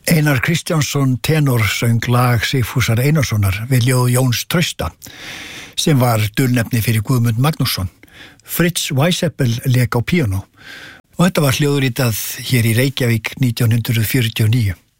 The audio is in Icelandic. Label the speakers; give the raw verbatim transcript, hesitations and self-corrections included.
Speaker 1: Einar Kristjánsson tenor söng lag Sigfúsar Einarssonar við ljóð Jóns Trausta sem var dulnefni fyrir Guðmund Magnússon. Fritz Weisseppel lék á píanó og þetta var hljóðritað hér í Reykjavík nítján hundruð fjörutíu og níu.